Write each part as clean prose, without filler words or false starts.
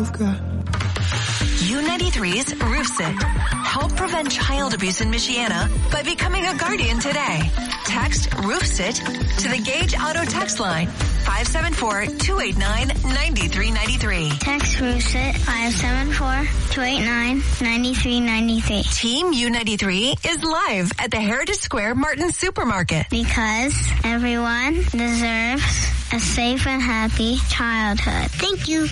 I've got. U93's Roof Sit. Help prevent child abuse in Michiana by becoming a guardian today. Text Roof Sit to the Gage Auto text line 574-289-9393. Text Roof Sit 574-289-9393. Team U93 is live at the Heritage Square Martin Supermarket. Because everyone deserves a safe and happy childhood. Thank you.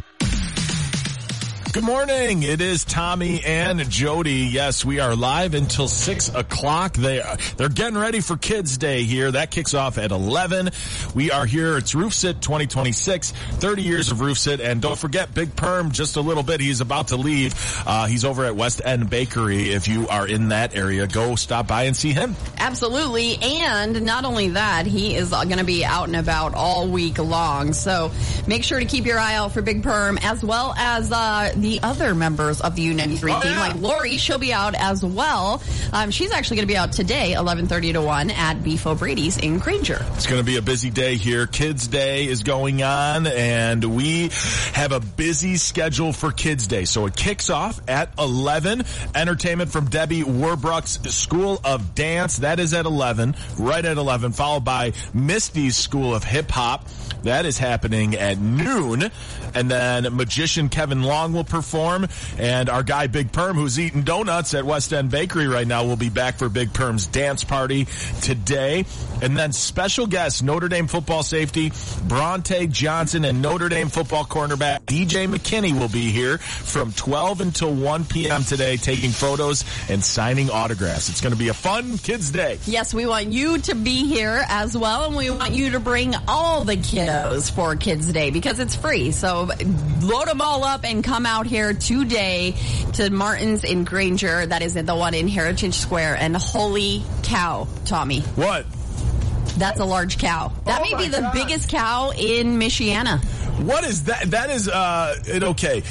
Good morning. It is Tommy and Jody. Yes, we are live until 6 o'clock. They're getting ready for Kids Day here. That kicks off at 11. We are here. It's Roof Sit 2026, 30 years of Roof Sit. And don't forget Big Perm, just a little bit. He's about to leave. He's over at West End Bakery. If you are in that area, go stop by and see him. Absolutely. And not only that, he is going to be out and about all week long. So make sure to keep your eye out for Big Perm, as well as the other members of the U93 team, like Lori. She'll be out as well. She's actually going to be out today, 11:30 to 1 at Beef O'Brady's in Granger. It's going to be a busy day here. Kids Day is going on, and we have a busy schedule for Kids Day. So it kicks off at 11. Entertainment from Debbie Warbruck's School of Dance. That is at 11, right at 11, followed by Misty's School of Hip Hop. That is happening at noon. And then magician Kevin Long will perform. And our guy Big Perm, who's eating donuts at West End Bakery right now, will be back for Big Perm's dance party today. And then special guests, Notre Dame football safety Bronte Johnson and Notre Dame football cornerback DJ McKinney will be here from 12 until 1 p.m. today, taking photos and signing autographs. It's going to be a fun Kids Day. Yes, we want you to be here as well, and we want you to bring all the kiddos for Kids Day because it's free. So load them all up and come out here today to Martin's in Granger. That is the one in Heritage Square. And holy cow, Tommy. What? That's a large cow. That may be the biggest cow in Michiana. What is that? That is, okay.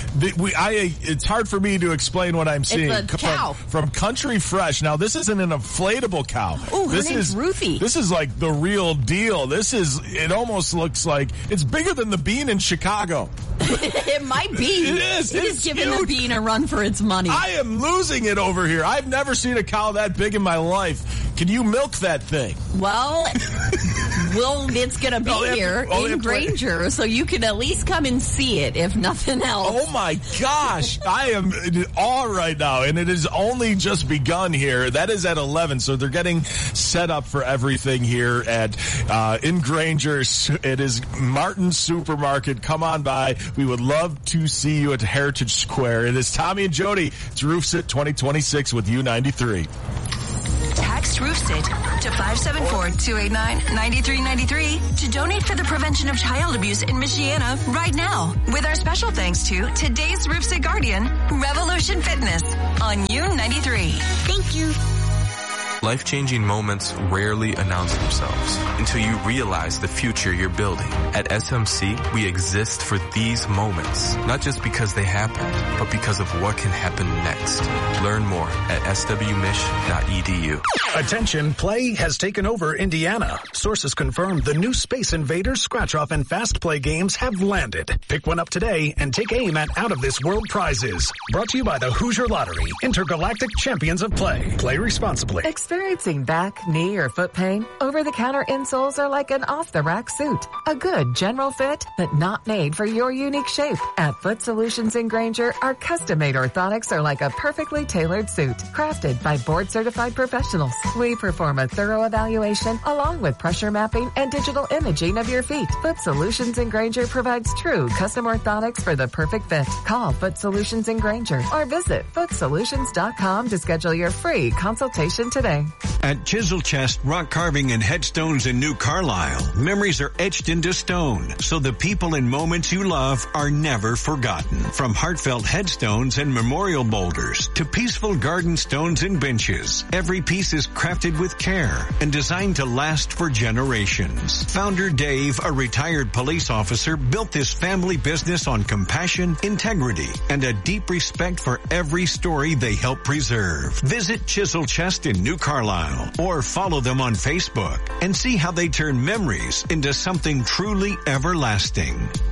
It's hard for me to explain what I'm seeing. It's a cow. From Country Fresh. Now, this isn't an inflatable cow. Oh, her name's Ruthie. This is like the real deal. It almost looks like it's bigger than the Bean in Chicago. It might be. It is. It is giving the Bean a run for its money. I am losing it over here. I've never seen a cow that big in my life. Can you milk that thing? Well, it's going to be here in Granger, so you can at least come and see it, if nothing else. Oh, my gosh. I am in awe right now, and it has only just begun here. That is at 11, so they're getting set up for everything here at in Granger. It is Martin Supermarket. Come on by. We would love to see you at Heritage Square. It is Tommy and Jody. It's Roof Sit 2026 with U93. Text Roof Sit to 574-289-9393 to donate for the prevention of child abuse in Michiana right now. With our special thanks to today's Roof Sit guardian, Revolution Fitness on U93. Thank you. Life-changing moments rarely announce themselves until you realize the future you're building. At SMC, we exist for these moments, not just because they happened, but because of what can happen next. Learn more at swmich.edu. Attention, play has taken over Indiana. Sources confirm the new Space Invaders, Scratch-Off, and Fast Play games have landed. Pick one up today and take aim at out-of-this-world prizes. Brought to you by the Hoosier Lottery, Intergalactic Champions of Play. Play responsibly. Experiencing back, knee, or foot pain? Over-the-counter insoles are like an off-the-rack suit. A good general fit, but not made for your unique shape. At Foot Solutions in Granger, our custom-made orthotics are like a perfectly tailored suit, crafted by board-certified professionals. We perform a thorough evaluation along with pressure mapping and digital imaging of your feet. Foot Solutions in Granger provides true custom orthotics for the perfect fit. Call Foot Solutions in Granger or visit footsolutions.com to schedule your free consultation today. At Chisel Chest Rock Carving and Headstones in New Carlisle, memories are etched into stone, so the people and moments you love are never forgotten. From heartfelt headstones and memorial boulders to peaceful garden stones and benches, every piece is crafted with care and designed to last for generations. Founder Dave, a retired police officer, built this family business on compassion, integrity, and a deep respect for every story they help preserve. Visit Chisel Chest in New Carlisle or follow them on Facebook and see how they turn memories into something truly everlasting.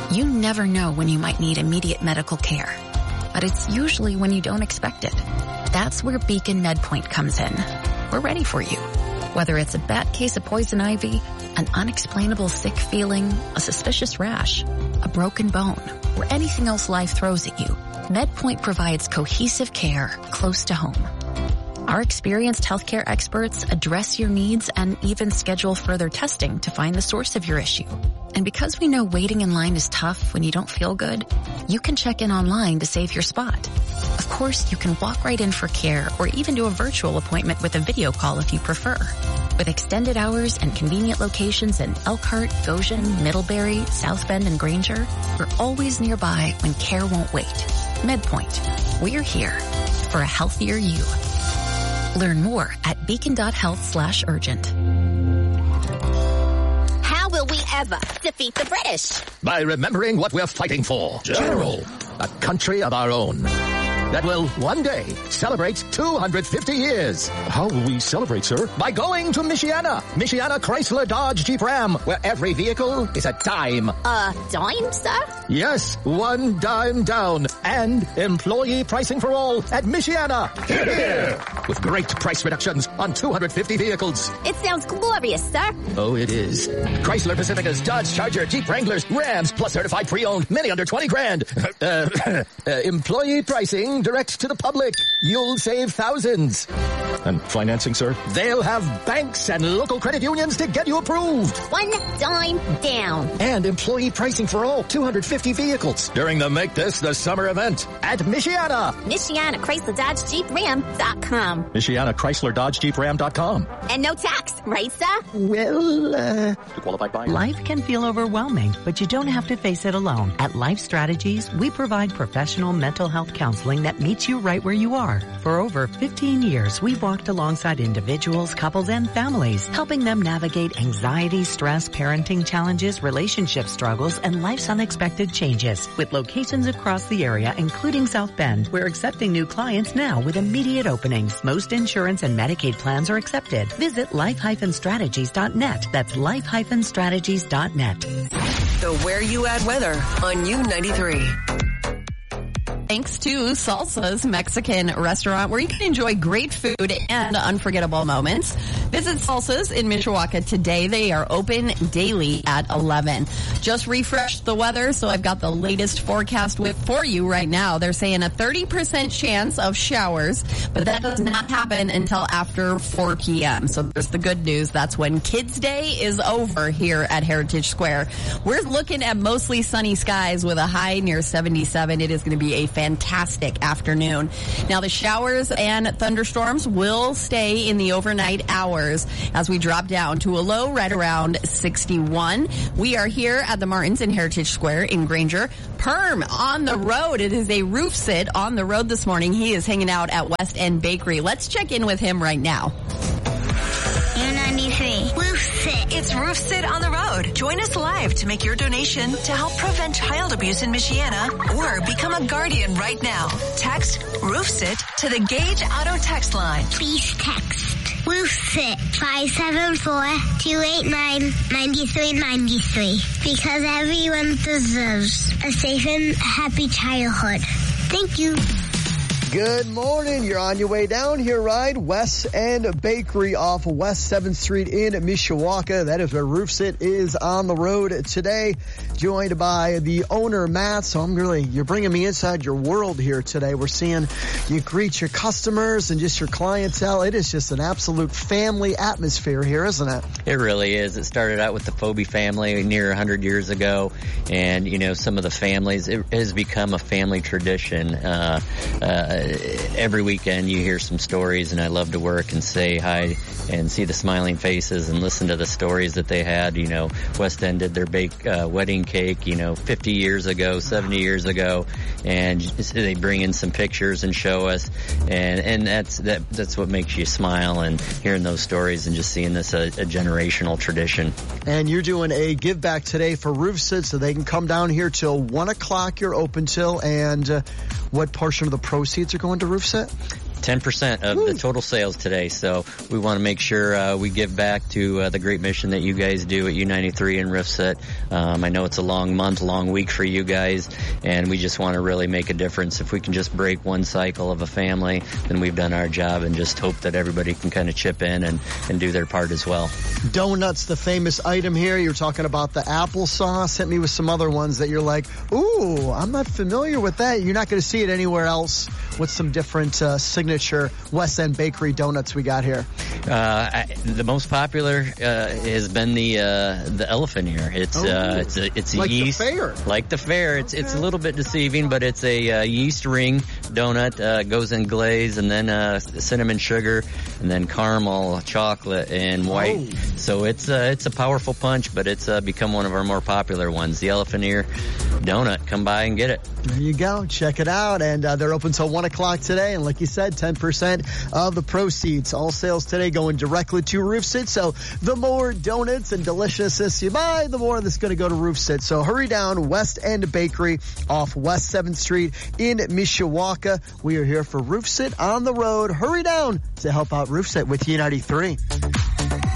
You never know when you might need immediate medical care, but it's usually when you don't expect it. That's where Beacon MedPoint comes in. We're ready for you. Whether it's a bad case of poison ivy, an unexplainable sick feeling, a suspicious rash, a broken bone, or anything else life throws at you, MedPoint provides cohesive care close to home. Our experienced healthcare experts address your needs and even schedule further testing to find the source of your issue. And because we know waiting in line is tough when you don't feel good, you can check in online to save your spot. Of course, you can walk right in for care or even do a virtual appointment with a video call if you prefer. With extended hours and convenient locations in Elkhart, Goshen, Middlebury, South Bend, and Granger, we're always nearby when care won't wait. MedPoint. We're here for a healthier you. Learn more at beacon.health/urgent. How will we ever defeat the British? By remembering what we're fighting for. General. A country of our own. That will one day celebrate 250 years. How will we celebrate, sir? By going to Michiana. Michiana Chrysler Dodge Jeep Ram, where every vehicle is a dime. A dime, sir? Yes, one dime down. And employee pricing for all at Michiana. Here. With great price reductions on 250 vehicles. It sounds glorious, sir. Oh, it is. Chrysler Pacificas, Dodge Charger, Jeep Wranglers, Rams, plus certified pre-owned, many under 20 grand. Employee pricing direct to the public. You'll save thousands. And financing, sir? They'll have banks and local credit unions to get you approved. One dime down. And employee pricing for all 250 vehicles during the Make This the Summer event at Michiana. Michiana Chrysler Dodge Jeep Ram.com. Michiana Chrysler Dodge Jeep Ram.com. And no tax, right, sir? Well, to qualify buyer. Life can feel overwhelming, but you don't have to face it alone. At Life Strategies, we provide professional mental health counseling that meets you right where you are. For over 15 years, we've walked alongside individuals, couples, and families, helping them navigate anxiety, stress, parenting challenges, relationship struggles, and life's unexpected changes. With locations across the area, including South Bend, we're accepting new clients now with immediate openings. Most insurance and Medicaid plans are accepted. Visit life-strategies.net. That's life-strategies.net. The Where You At weather on U93. Thanks to Salsa's Mexican restaurant, where you can enjoy great food and unforgettable moments. Visit Salsa's in Mishawaka today. They are open daily at 11. Just refreshed the weather, so I've got the latest forecast for you right now. They're saying a 30% chance of showers, but that does not happen until after 4 p.m. So there's the good news. That's when Kids Day is over here at Heritage Square. We're looking at mostly sunny skies with a high near 77. It is going to be a fantastic afternoon. Now, the showers and thunderstorms will stay in the overnight hours as we drop down to a low right around 61. We are here at the Martins in Heritage Square in Granger. Perm on the road. It is a roof sit on the road this morning. He is hanging out at West End Bakery. Let's check in with him right now. U93. Roof Sit. It's Roof Sit on the road. Join us live to make your donation to help prevent child abuse in Michiana or become a guardian right now. Text Roof Sit to the Gage Auto text line. Please text Roof Sit 574-289-9393. Because everyone deserves a safe and happy childhood. Thank you. Good morning. You're on your way down here, right? West End Bakery off West 7th Street in Mishawaka. That is where Roof Sit is on the road today. Joined by the owner, Matt. So you're bringing me inside your world here today. We're seeing you greet your customers and just your clientele. It is just an absolute family atmosphere here, isn't it? It really is. It started out with the Phobie family near 100 years ago. And, some of the families, it has become a family tradition. Every weekend you hear some stories, and I love to work and say hi and see the smiling faces and listen to the stories that they had. West End did their wedding cake, 50 years ago, 70 years ago, and they bring in some pictures and show us, and that's what makes you smile, and hearing those stories and just seeing this a generational tradition. And you're doing a give back today for Roof Sit, so they can come down here till 1 o'clock. You're open till, and what portion of the proceeds are going to Roof Sit? 10% of the total sales today. So we want to make sure we give back to the great mission that you guys do at U93 and Roofsit. I know it's a long month, long week for you guys, and we just want to really make a difference. If we can just break one cycle of a family, then we've done our job, and just hope that everybody can kind of chip in and do their part as well. Donuts, the famous item here. You're talking about the applesauce. Hit me with some other ones that you're like, ooh, I'm not familiar with that. You're not going to see it anywhere else. What's some different signature West End Bakery donuts we got here? The most popular has been the elephant ear. It's a like yeast, the fair. Like the fair. It's a little bit deceiving, but it's a yeast ring donut. Goes in glaze, and then cinnamon sugar, and then caramel, chocolate, and white. Oh. So it's a powerful punch, but it's become one of our more popular ones. The elephant ear donut. Come by and get it. There you go. Check it out. And they're open till 1 o'clock today. And like you said, 10% of the proceeds. All sales today going directly to Roofsit. So the more donuts and deliciousness you buy, the more that's going to go to Roofsit. So hurry down, West End Bakery off West 7th Street in Mishawaka. We are here for Roofsit on the road. Hurry down to help out Roofsit with U93.